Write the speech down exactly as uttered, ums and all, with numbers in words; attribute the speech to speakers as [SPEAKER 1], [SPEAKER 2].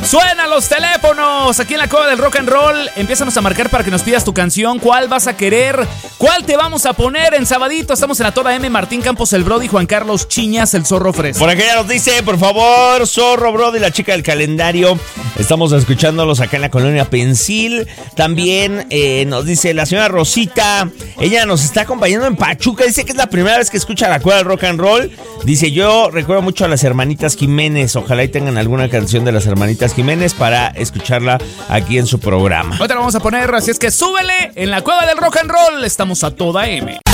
[SPEAKER 1] Suenan los teléfonos aquí en la Cueva del Rock and Roll. Empiézanos a marcar para que nos pidas tu canción. ¿Cuál vas a querer? ¿Cuál te vamos a poner en sabadito? Estamos en la Toda M. Martín Campos, el Brody, Juan Carlos Chiñas, el Zorro Fresco.
[SPEAKER 2] Por acá ya nos dice, por favor, Zorro, Brody, la chica del calendario. Estamos escuchándolos acá en la colonia Pensil. También eh, nos dice la señora Rosita. Ella nos está acompañando en Pachuca. Dice que es la primera vez que escucha la Cueva del Rock and Roll. Dice, yo recuerdo mucho a las hermanitas Jiménez. Ojalá y tengan alguna canción de las hermanitas Jiménez para escucharla aquí en su programa.
[SPEAKER 1] Ahora la vamos a poner, así es que súbele en la Cueva del Rock and Roll. Estamos a Toda M.